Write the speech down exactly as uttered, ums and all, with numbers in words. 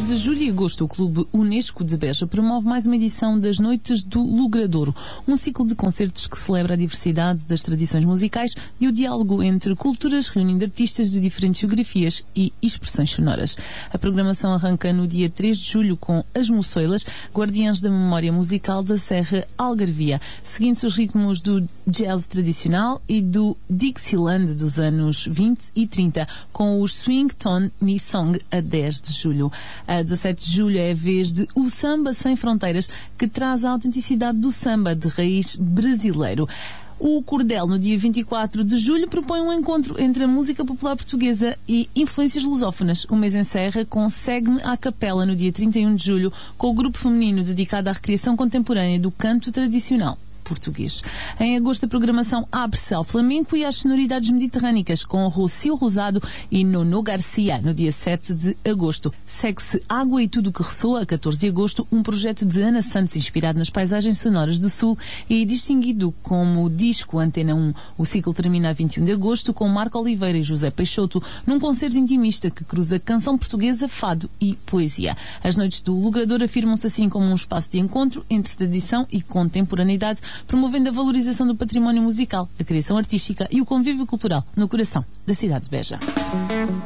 de julho e agosto, o Clube Unesco de Beja promove mais uma edição das Noites do Logradouro, um ciclo de concertos que celebra a diversidade das tradições musicais e o diálogo entre culturas, reunindo artistas de diferentes geografias e expressões sonoras. A programação arranca no dia três de julho com As Moçoilas, guardiãs da memória musical da Serra Algarvia, seguindo-se os ritmos do jazz tradicional e do Dixieland dos anos vinte e trinta, com os Swing Tone Ni Song a dez de julho. A dezassete de julho é a vez de O Samba Sem Fronteiras, que traz a autenticidade do samba de raiz brasileiro. O Cordel, no dia vinte e quatro de julho, propõe um encontro entre a música popular portuguesa e influências lusófonas. O mês encerra com Segue-me à Capela, no dia trinta e um de julho, com o grupo feminino dedicado à recriação contemporânea do canto tradicional português. Em agosto, a programação abre-se ao flamenco e às sonoridades mediterrânicas, com Rocio Rosado e Nono Garcia, no dia sete de agosto. Segue-se Água e Tudo que Ressoa, a catorze de agosto, um projeto de Ana Santos inspirado nas paisagens sonoras do Sul e distinguido como disco Antena um. O ciclo termina a vinte e um de agosto com Marco Oliveira e José Peixoto, num concerto intimista que cruza canção portuguesa, fado e poesia. As noites do Logradouro afirmam-se assim como um espaço de encontro entre tradição e contemporaneidade, promovendo a valorização do património musical, a criação artística e o convívio cultural no coração da cidade de Beja.